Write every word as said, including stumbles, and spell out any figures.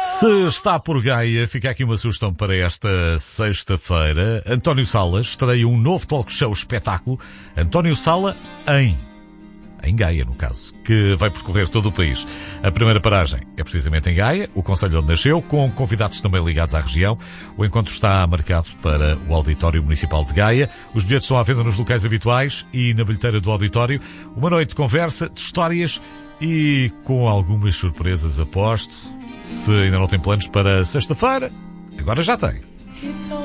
Se está por Gaia, fica aqui uma sugestão para esta sexta-feira. António Sala estreia um novo talk show espetáculo. António Sala em... em Gaia, no caso, que vai percorrer todo o país. A primeira paragem é precisamente em Gaia, o concelho onde nasceu, com convidados também ligados à região. O encontro está marcado para o Auditório Municipal de Gaia. Os bilhetes estão à venda nos locais habituais e na bilheteira do auditório. Uma noite de conversa, de histórias e com algumas surpresas, aposto. Se ainda não tem planos para sexta-feira, agora já tem.